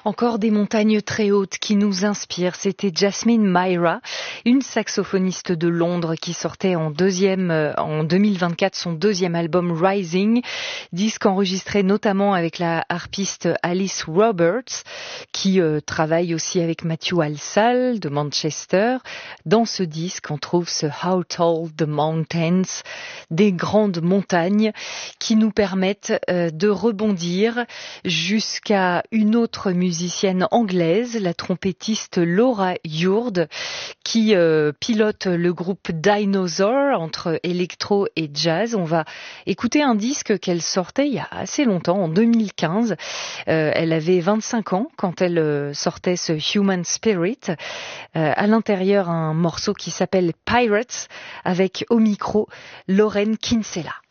Encore des montagnes très hautes qui nous inspirent. C'était Jasmine Myra, une saxophoniste de Londres qui sortait en 2024 son deuxième album Rising, disque enregistré notamment avec la harpiste Alice Roberts, qui travaille aussi avec Matthew Alsall de Manchester. Dans ce disque, on trouve ce How Tall the Mountains, des grandes montagnes qui nous permettent de rebondir jusqu'à une autre musicienne anglaise, la trompettiste Laura Yourd, qui pilote le groupe Dinosaur entre électro et jazz. On va écouter un disque qu'elle sortait il y a assez longtemps, en 2015. Elle avait 25 ans quand elle sortait ce Human Spirit. À l'intérieur, un morceau qui s'appelle Pirates, avec au micro Lauren Kinsella.